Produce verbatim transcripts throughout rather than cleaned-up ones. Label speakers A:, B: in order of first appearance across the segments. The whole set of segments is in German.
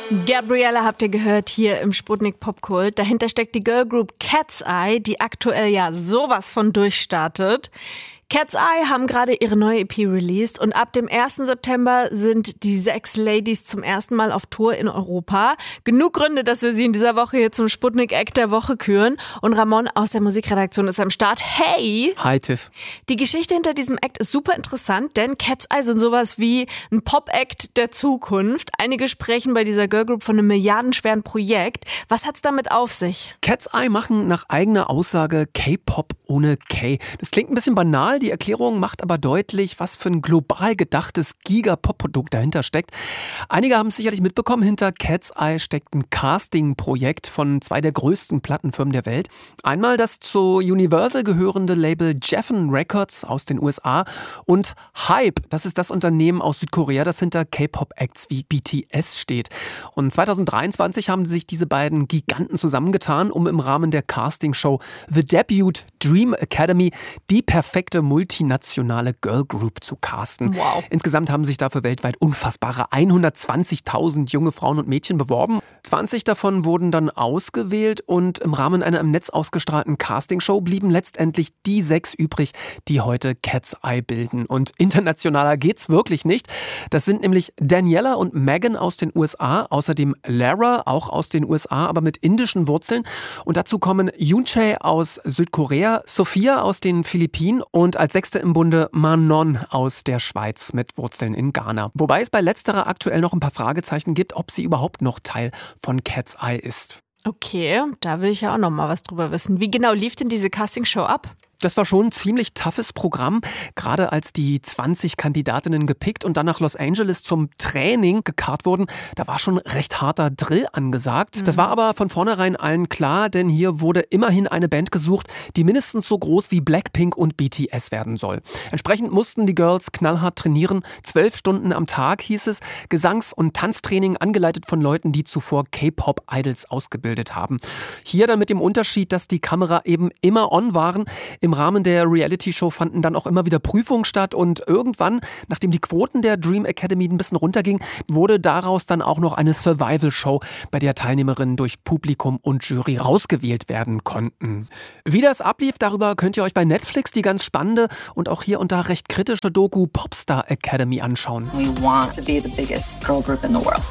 A: Gabriella habt ihr gehört hier im Sputnik Popkult. Dahinter steckt die Girlgroup Cat's Eye, die aktuell ja sowas von durchstartet. Cat's Eye haben gerade ihre neue E P released und ab dem ersten September sind die sechs Ladies zum ersten Mal auf Tour in Europa. Genug Gründe, dass wir sie in dieser Woche hier zum Sputnik Act der Woche küren. Und Ramon aus der Musikredaktion ist am Start. Hey!
B: Hi, Tiff.
A: Die Geschichte hinter diesem Act ist super interessant, denn Cat's Eye sind sowas wie ein Pop-Act der Zukunft. Einige sprechen bei dieser Girlgroup von einem milliardenschweren Projekt. Was hat's damit auf sich?
B: Cat's Eye machen nach eigener Aussage K-Pop ohne K. Das klingt ein bisschen banal. Die Erklärung macht aber deutlich, was für ein global gedachtes Giga-Pop-Produkt dahinter steckt. Einige haben es sicherlich mitbekommen, hinter Cat's Eye steckt ein Casting-Projekt von zwei der größten Plattenfirmen der Welt. Einmal das zu Universal gehörende Label Geffen Records aus den U S A und Hype, das ist das Unternehmen aus Südkorea, das hinter K-Pop-Acts wie B T S steht. Und zwanzig dreiundzwanzig haben sich diese beiden Giganten zusammengetan, um im Rahmen der Castingshow The Debut Dream Academy die perfekte multinationale Girlgroup zu casten.
A: Wow.
B: Insgesamt haben sich dafür weltweit unfassbare hundertzwanzigtausend junge Frauen und Mädchen beworben. zwanzig davon wurden dann ausgewählt und im Rahmen einer im Netz ausgestrahlten Castingshow blieben letztendlich die sechs übrig, die heute Cat's Eye bilden. Und internationaler geht's wirklich nicht. Das sind nämlich Daniela und Megan aus den U S A, außerdem Lara, auch aus den U S A, aber mit indischen Wurzeln. Und dazu kommen Yoonchae aus Südkorea, Sophia aus den Philippinen und als sechste im Bunde Manon aus der Schweiz mit Wurzeln in Ghana. Wobei es bei letzterer aktuell noch ein paar Fragezeichen gibt, ob sie überhaupt noch Teil von Cat's Eye ist.
A: Okay, da will ich ja auch noch mal was drüber wissen. Wie genau lief denn diese Castingshow ab?
B: Das war schon ein ziemlich toughes Programm, gerade als die zwanzig Kandidatinnen gepickt und dann nach Los Angeles zum Training gekarrt wurden. Da war schon recht harter Drill angesagt. Mhm. Das war aber von vornherein allen klar, denn hier wurde immerhin eine Band gesucht, die mindestens so groß wie Blackpink und B T S werden soll. Entsprechend mussten die Girls knallhart trainieren. Zwölf Stunden am Tag hieß es. Gesangs- und Tanztraining angeleitet von Leuten, die zuvor K-Pop-Idols ausgebildet haben. Hier dann mit dem Unterschied, dass die Kamera eben immer on waren. Im Rahmen der Reality-Show fanden dann auch immer wieder Prüfungen statt und irgendwann, nachdem die Quoten der Dream Academy ein bisschen runtergingen, wurde daraus dann auch noch eine Survival-Show, bei der Teilnehmerinnen durch Publikum und Jury rausgewählt werden konnten. Wie das ablief, darüber könnt ihr euch bei Netflix die ganz spannende und auch hier und da recht kritische Doku Popstar Academy anschauen.
C: We want to be the biggest girl group in the world.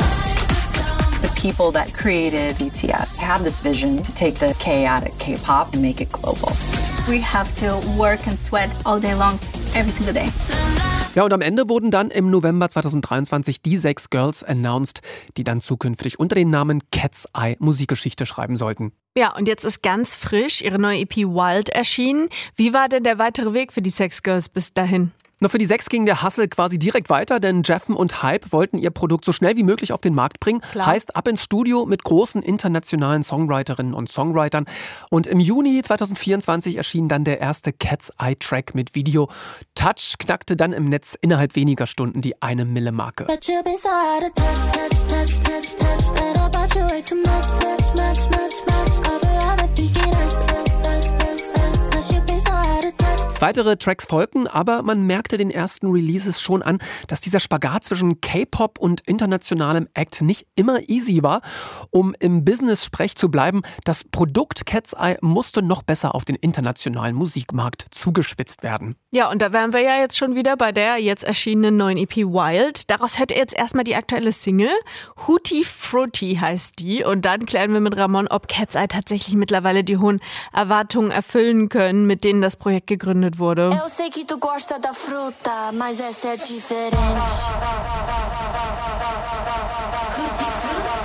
C: The people that created B T S have this vision to take the chaotic K-pop and make it global.
D: We have to work and sweat all day long, every single day.
B: Ja, und am Ende wurden dann im November zwanzig dreiundzwanzig die sechs Girls announced, die dann zukünftig unter dem Namen Cat's Eye Musikgeschichte schreiben sollten.
A: Ja, und jetzt ist ganz frisch ihre neue E P Wild erschienen. Wie war denn der weitere Weg für die Sex Girls bis dahin?
B: Noch für die sechs ging der Hustle quasi direkt weiter, denn Geffen und Hype wollten ihr Produkt so schnell wie möglich auf den Markt bringen.
A: Klar.
B: Heißt ab ins Studio mit großen internationalen Songwriterinnen und Songwritern. Und im Juni zwanzig vierundzwanzig erschien dann der erste Cat's Eye Track mit Video. Touch knackte dann im Netz innerhalb weniger Stunden die eine Mille Marke. Weitere Tracks folgten, aber man merkte den ersten Releases schon an, dass dieser Spagat zwischen K-Pop und internationalem Act nicht immer easy war. Um im Business-Sprech zu bleiben, das Produkt Cat's Eye musste noch besser auf den internationalen Musikmarkt zugespitzt werden.
A: Ja, und da wären wir ja jetzt schon wieder bei der jetzt erschienenen neuen E P Wild. Daraus hört ihr jetzt erstmal die aktuelle Single. Hootie Fruity heißt die. Und dann klären wir mit Ramon, ob Cat's Eye tatsächlich mittlerweile die hohen Erwartungen erfüllen können, mit denen das Projekt gegründet wurde.
E: Eu sei que tu gosta da fruta, mas essa é diferente. Hootie Fruity.